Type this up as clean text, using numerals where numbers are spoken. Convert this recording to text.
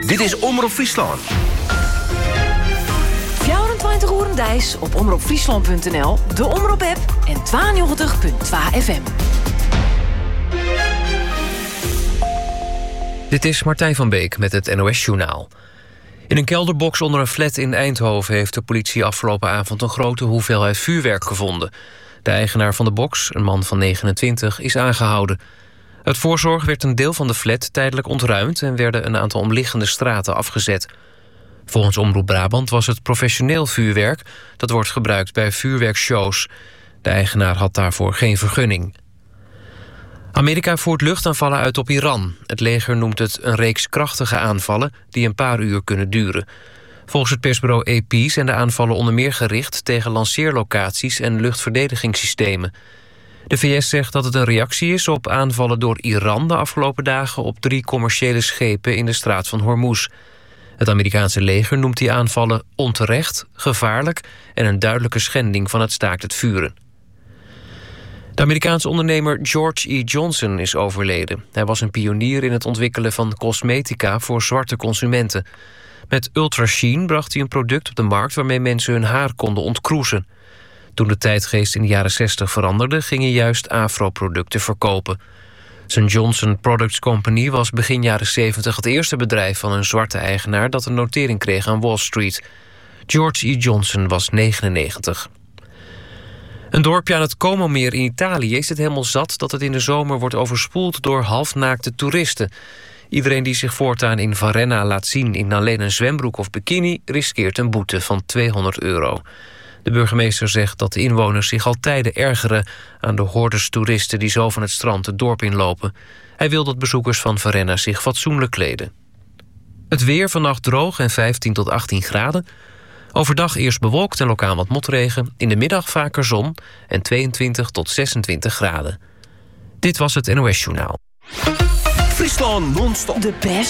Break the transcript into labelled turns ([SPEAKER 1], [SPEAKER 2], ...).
[SPEAKER 1] Dit is Omroep Friesland.
[SPEAKER 2] 24 uur Dijs op omroepfriesland.nl, de Omroep-app en 92.2 FM.
[SPEAKER 3] Dit is Martijn van Beek met het NOS-journaal. In een kelderbox onder een flat in Eindhoven heeft de politie afgelopen avond een grote hoeveelheid vuurwerk gevonden. De eigenaar van de box, een man van 29, is aangehouden. Uit voorzorg werd een deel van de flat tijdelijk ontruimd en werden een aantal omliggende straten afgezet. Volgens Omroep Brabant was het professioneel vuurwerk dat wordt gebruikt bij vuurwerkshows. De eigenaar had daarvoor geen vergunning. Amerika voert luchtaanvallen uit op Iran. Het leger noemt het een reeks krachtige aanvallen die een paar uur kunnen duren. Volgens het persbureau AP zijn de aanvallen onder meer gericht tegen lanceerlocaties en luchtverdedigingssystemen. De VS zegt dat het een reactie is op aanvallen door Iran de afgelopen dagen op 3 commerciële schepen in de straat van Hormuz. Het Amerikaanse leger noemt die aanvallen onterecht, gevaarlijk en een duidelijke schending van het staakt het vuren. De Amerikaanse ondernemer George E. Johnson is overleden. Hij was een pionier in het ontwikkelen van cosmetica voor zwarte consumenten. Met Ultra Sheen bracht hij een product op de markt waarmee mensen hun haar konden ontkroezen. Toen de tijdgeest in de jaren 60 veranderde, ging hij juist afro-producten verkopen. Zijn Johnson Products Company was begin jaren 70 het eerste bedrijf van een zwarte eigenaar dat een notering kreeg aan Wall Street. George E. Johnson was 99. Een dorpje aan het Como-meer in Italië is het helemaal zat dat het in de zomer wordt overspoeld door halfnaakte toeristen. Iedereen die zich voortaan in Varenna laat zien in alleen een zwembroek of bikini riskeert een boete van €200. De burgemeester zegt dat de inwoners zich al tijden ergeren aan de hordes toeristen die zo van het strand het dorp inlopen. Hij wil dat bezoekers van Varenna zich fatsoenlijk kleden. Het weer, vannacht droog en 15 tot 18 graden. Overdag eerst bewolkt en lokaal wat motregen. In de middag vaker zon en 22 tot 26 graden. Dit was het NOS Journaal.
[SPEAKER 1] Friesland non-stop.
[SPEAKER 2] De best